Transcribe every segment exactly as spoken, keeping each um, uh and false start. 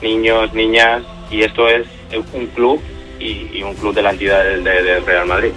niños, niñas, y esto es un club y, y un club de la entidad del, del Real Madrid.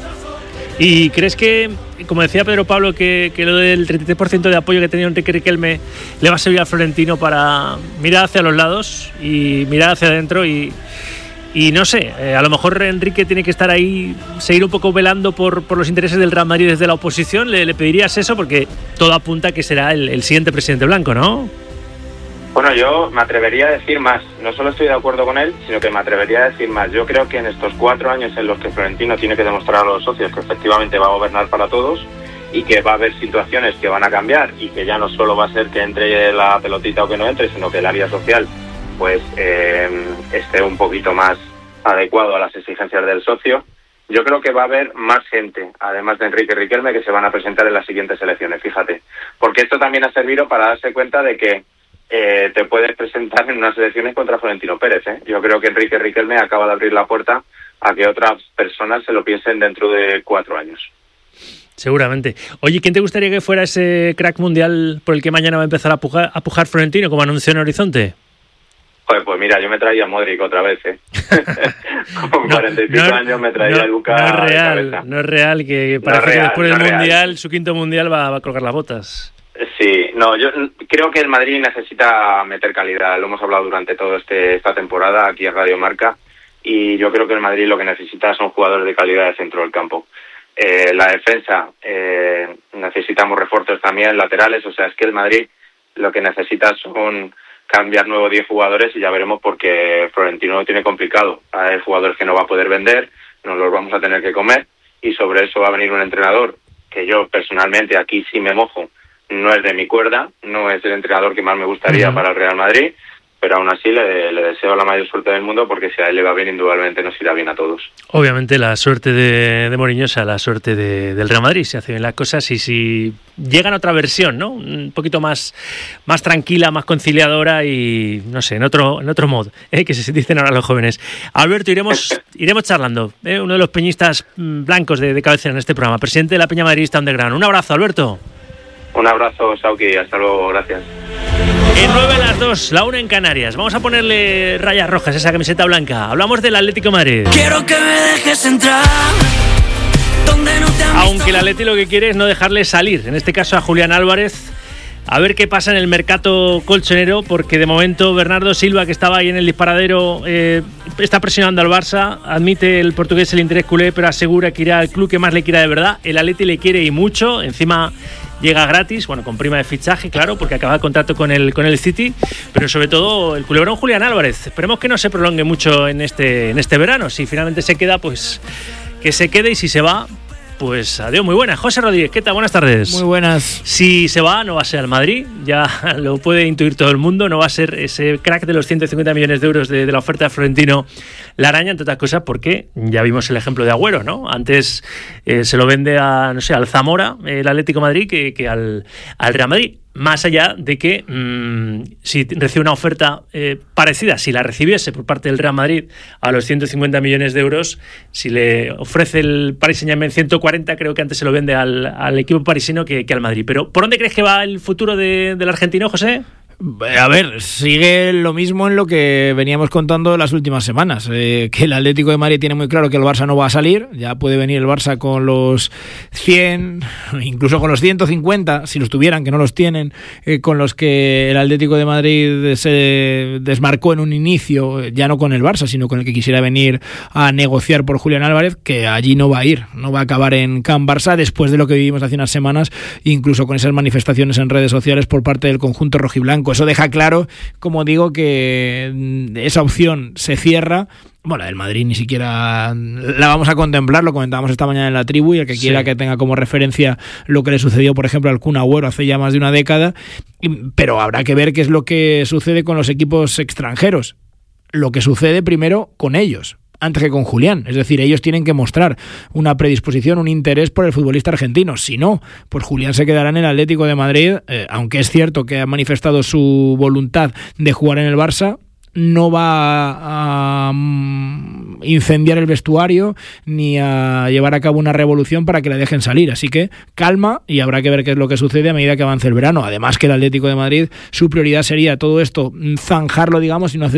¿Y crees que, como decía Pedro Pablo, que, que lo del treinta y tres por ciento de apoyo que tenía Enrique Riquelme le va a servir al Florentino para mirar hacia los lados y mirar hacia adentro y, y no sé, eh, a lo mejor Enrique tiene que estar ahí, seguir un poco velando por, por los intereses del Real Madrid desde la oposición? ¿Le, le pedirías eso? Porque todo apunta a que será el, el siguiente presidente blanco, ¿no? Bueno, yo me atrevería a decir más. No solo estoy de acuerdo con él, sino que me atrevería a decir más. Yo creo que en estos cuatro años en los que Florentino tiene que demostrar a los socios que efectivamente va a gobernar para todos y que va a haber situaciones que van a cambiar y que ya no solo va a ser que entre la pelotita o que no entre, sino que el área social pues eh, esté un poquito más adecuado a las exigencias del socio. Yo creo que va a haber más gente, además de Enrique Riquelme, que se van a presentar en las siguientes elecciones, fíjate. Porque esto también ha servido para darse cuenta de que Eh, te puedes presentar en unas elecciones contra Florentino Pérez, ¿eh? Yo creo que Enrique Riquelme acaba de abrir la puerta a que otras personas se lo piensen dentro de cuatro años. Seguramente. Oye, ¿quién te gustaría que fuera ese crack mundial por el que mañana va a empezar a pujar, a pujar Florentino, como anunció en Horizonte? Joder, pues mira, yo me traía a Modric otra vez, ¿eh? Con no, cuarenta y cinco no, años me traía no, a Luka. No es real, no es real que parece no real, que después del no mundial, real. su quinto mundial va, va a colgar las botas. Sí, no, yo creo que el Madrid necesita meter calidad, lo hemos hablado durante toda este, esta temporada aquí en Radio Marca, y yo creo que el Madrid lo que necesita son jugadores de calidad de centro del campo. Eh, la defensa, eh, necesitamos refuerzos también, laterales, o sea, es que el Madrid lo que necesita son cambiar nuevos diez jugadores y ya veremos porque Florentino lo tiene complicado. Hay jugadores que no va a poder vender, nos los vamos a tener que comer, y sobre eso va a venir un entrenador que yo personalmente aquí sí me mojo. No es de mi cuerda, no es el entrenador que más me gustaría uh-huh. para el Real Madrid, pero aún así le, le deseo la mayor suerte del mundo porque si a él le va bien, indudablemente nos irá bien a todos. Obviamente la suerte de, de Mourinho será la suerte de, del Real Madrid, si hace bien las cosas y si llegan a otra versión, ¿no? Un poquito más, más tranquila, más conciliadora y, no sé, en otro, en otro modo, ¿eh? Que se dicen ahora los jóvenes. Alberto, iremos, iremos charlando, ¿eh? Uno de los peñistas blancos de, de cabecera en este programa, presidente de la Peña Madridista Underground. Un abrazo, Alberto. Un abrazo, Sauki, hasta luego, gracias. En nueve a las dos, la una en Canarias. Vamos a ponerle rayas rojas a esa camiseta blanca. Hablamos del Atlético de Madrid. Quiero que me dejes entrar donde no te han Aunque visto. el Atleti lo que quiere es no dejarle salir, en este caso a Julián Álvarez. A ver qué pasa en el mercado colchonero, porque de momento Bernardo Silva, que estaba ahí en el disparadero, eh, está presionando al Barça. Admite el portugués el interés culé, pero asegura que irá al club que más le quiera de verdad. El Atleti le quiere y mucho, encima llega gratis, bueno, con prima de fichaje, claro, porque acaba el contrato con el, con el City, pero sobre todo el culebrón Julián Álvarez. Esperemos que no se prolongue mucho en este, en este verano. Si finalmente se queda, pues que se quede, y si se va, pues adiós, muy buenas. José Rodríguez, ¿qué tal? Buenas tardes. Muy buenas. Si se va, no va a ser al Madrid, ya lo puede intuir todo el mundo, no va a ser ese crack de los ciento cincuenta millones de euros de, de la oferta de Florentino la araña, entre otras cosas, porque ya vimos el ejemplo de Agüero, ¿no? Antes eh, se lo vende a, no sé, al Zamora, el Atlético de Madrid, que, que al, al Real Madrid. Más allá de que mmm, si recibe una oferta eh, parecida, si la recibiese por parte del Real Madrid a los ciento cincuenta millones de euros, si le ofrece el Paris Saint-Germain ciento cuarenta, creo que antes se lo vende al, al equipo parisino que, que al Madrid. Pero ¿por dónde crees que va el futuro de, del argentino, José? A ver, sigue lo mismo en lo que veníamos contando las últimas semanas, eh, que el Atlético de Madrid tiene muy claro que el Barça no va a salir, ya puede venir el Barça con los cien, incluso con los ciento cincuenta, si los tuvieran, que no los tienen, eh, con los que el Atlético de Madrid se desmarcó en un inicio, ya no con el Barça, sino con el que quisiera venir a negociar por Julián Álvarez, que allí no va a ir, no va a acabar en Can Barça, después de lo que vivimos hace unas semanas, incluso con esas manifestaciones en redes sociales por parte del conjunto rojiblanco. Eso deja claro, como digo, que esa opción se cierra. Bueno, el Madrid ni siquiera la vamos a contemplar, lo comentábamos esta mañana en la tribu, y el que sí quiera que tenga como referencia lo que le sucedió, por ejemplo, al Kun Agüero hace ya más de una década, pero habrá que ver qué es lo que sucede con los equipos extranjeros. Lo que sucede primero con ellos, antes que con Julián. Es decir, ellos tienen que mostrar una predisposición, un interés por el futbolista argentino. Si no, pues Julián se quedará en el Atlético de Madrid, eh, aunque es cierto que ha manifestado su voluntad de jugar en el Barça. No va a, a incendiar el vestuario ni a llevar a cabo una revolución para que le dejen salir, así que calma, y habrá que ver qué es lo que sucede a medida que avance el verano. Además que el Atlético de Madrid, su prioridad sería todo esto zanjarlo, digamos, y no hacer